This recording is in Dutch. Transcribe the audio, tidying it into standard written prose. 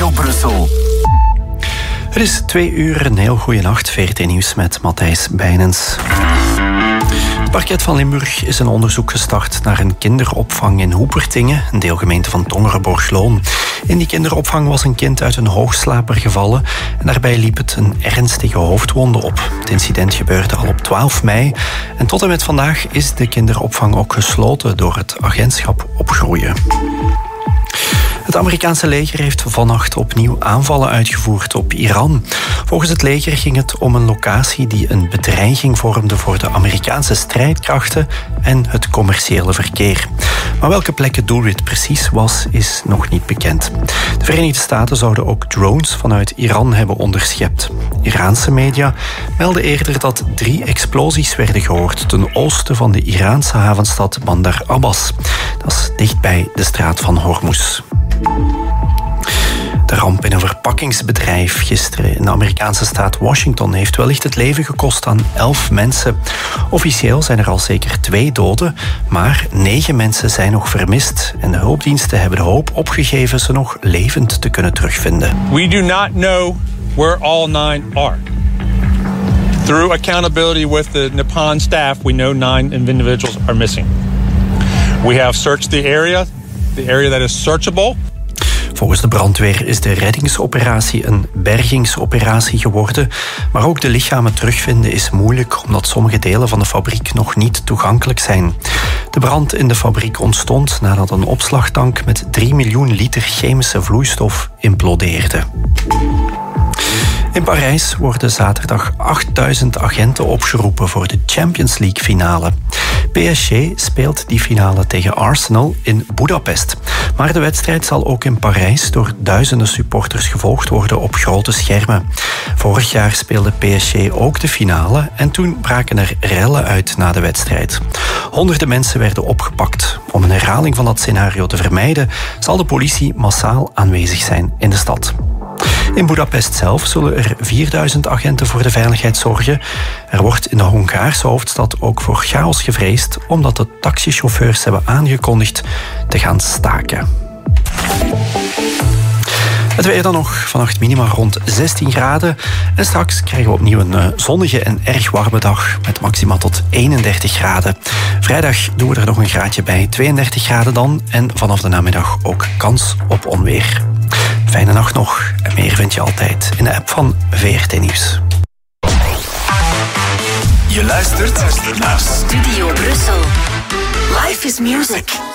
Studio Brussel. Het is 2 uur, een heel goede nacht. VRT Nieuws met Matthijs Bijnens. Het parket van Limburg is een onderzoek gestart naar een kinderopvang in Hoepertingen, een deelgemeente van Tongeren-Borgloon. In die kinderopvang was een kind uit een hoogslaper gevallen en daarbij liep het een ernstige hoofdwonde op. Het incident gebeurde al op 12 mei en tot en met vandaag is de kinderopvang ook gesloten door het agentschap Opgroeien. Het Amerikaanse leger heeft vannacht opnieuw aanvallen uitgevoerd op Iran. Volgens het leger ging het om een locatie die een bedreiging vormde voor de Amerikaanse strijdkrachten en het commerciële verkeer. Maar welke plek het doelwit precies was, is nog niet bekend. De Verenigde Staten zouden ook drones vanuit Iran hebben onderschept. Iraanse media melden eerder dat 3 explosies werden gehoord ten oosten van de Iraanse havenstad Bandar Abbas. Dat is dichtbij de straat van Hormuz. De ramp in een verpakkingsbedrijf gisteren in de Amerikaanse staat Washington heeft wellicht het leven gekost aan 11 mensen. Officieel zijn er al zeker 2 doden, maar 9 mensen zijn nog vermist. En de hulpdiensten hebben de hoop opgegeven ze nog levend te kunnen terugvinden. We do not know where all 9 are. Through accountability with the Nippon staff, we know 9 individuals are missing. We have searched the area that is searchable. Volgens de brandweer is de reddingsoperatie een bergingsoperatie geworden. Maar ook de lichamen terugvinden is moeilijk, omdat sommige delen van de fabriek nog niet toegankelijk zijn. De brand in de fabriek ontstond nadat een opslagtank met 3 miljoen liter chemische vloeistof implodeerde. In Parijs worden zaterdag 8000 agenten opgeroepen voor de Champions League finale. PSG speelt die finale tegen Arsenal in Budapest. Maar de wedstrijd zal ook in Parijs door duizenden supporters gevolgd worden op grote schermen. Vorig jaar speelde PSG ook de finale en toen braken er rellen uit na de wedstrijd. Honderden mensen werden opgepakt. Om een herhaling van dat scenario te vermijden, zal de politie massaal aanwezig zijn in de stad. In Budapest zelf zullen er 4000 agenten voor de veiligheid zorgen. Er wordt in de Hongaarse hoofdstad ook voor chaos gevreesd, omdat de taxichauffeurs hebben aangekondigd te gaan staken. Het weer dan nog, vannacht minima rond 16 graden. En straks krijgen we opnieuw een zonnige en erg warme dag met maxima tot 31 graden. Vrijdag doen we er nog een graadje bij, 32 graden dan. En vanaf de namiddag ook kans op onweer. Fijne nacht nog en meer vind je altijd in de app van VRT Nieuws. Je luistert naar Studio Brussel. Life is music.